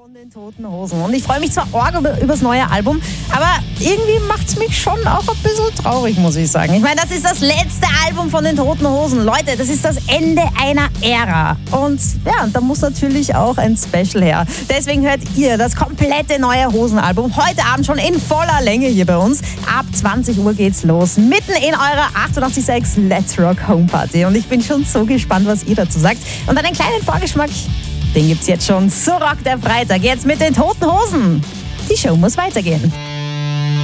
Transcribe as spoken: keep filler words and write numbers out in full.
Von den Toten Hosen. Und ich freue mich zwar arg über, über das neue Album, aber irgendwie macht es mich schon auch ein bisschen traurig, muss ich sagen. Ich meine, das ist das letzte Album von den Toten Hosen. Leute, das ist das Ende einer Ära. Und ja, da muss natürlich auch ein Special her. Deswegen hört ihr das komplette neue Hosenalbum heute Abend schon in voller Länge hier bei uns. Ab zwanzig Uhr geht's los. Mitten in eurer achtundachtzig Komma sechs Let's Rock Home Party. Und ich bin schon so gespannt, was ihr dazu sagt. Und einen kleinen Vorgeschmack, den gibt's jetzt schon. So rockt der Freitag. Jetzt mit den Toten Hosen. Die Show muss weitergehen.